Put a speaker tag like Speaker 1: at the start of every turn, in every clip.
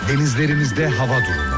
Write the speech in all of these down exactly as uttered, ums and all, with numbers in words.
Speaker 1: Denizlerimizde hava durumu.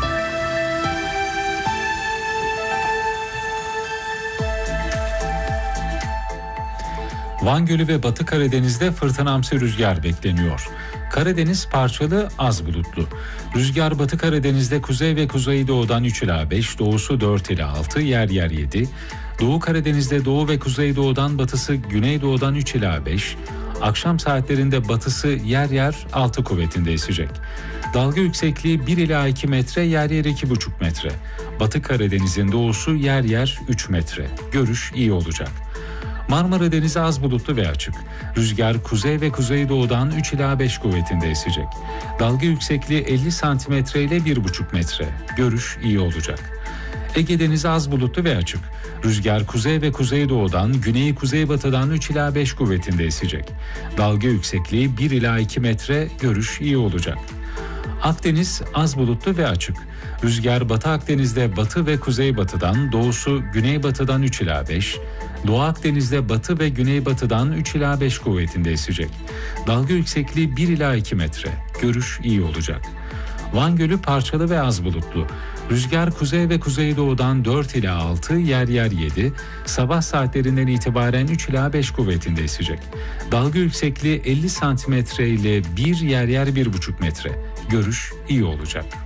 Speaker 2: Van Gölü ve Batı Karadeniz'de fırtınamsı rüzgar bekleniyor. Karadeniz parçalı, az bulutlu. Rüzgar Batı Karadeniz'de kuzey ve kuzeydoğudan üç ila beş, doğusu dört ila altı, yer yer yedi. Doğu Karadeniz'de doğu ve kuzeydoğudan batısı güneydoğudan üç ila beş. Akşam saatlerinde batısı yer yer altı kuvvetinde esecek. Dalga yüksekliği bir ila iki metre, yer yer iki buçuk metre. Batı Karadeniz'in doğusu yer yer üç metre. Görüş iyi olacak. Marmara Denizi az bulutlu ve açık. Rüzgar kuzey ve kuzeydoğudan üç ila beş kuvvetinde esecek. Dalga yüksekliği elli santimetre ile bir buçuk metre. Görüş iyi olacak. Ege Denizi az bulutlu ve açık. Rüzgar kuzey ve kuzeydoğudan, güney kuzeybatıdan üç ila beş kuvvetinde esecek. Dalga yüksekliği bir ila iki metre, görüş iyi olacak. Akdeniz az bulutlu ve açık. Rüzgar Batı Akdeniz'de batı ve kuzeybatıdan, doğusu güneybatıdan üç ila beş, Doğu Akdeniz'de batı ve güneybatıdan üç ila beş kuvvetinde esecek. Dalga yüksekliği bir ila iki metre. Görüş iyi olacak. Van Gölü parçalı ve az bulutlu. Rüzgar kuzey ve kuzeydoğudan dört ila altı, yer yer yedi, sabah saatlerinden itibaren üç ila beş kuvvetinde esecek. Dalga yüksekliği elli santimetre ile bir, yer yer bir buçuk metre. Görüş iyi olacak.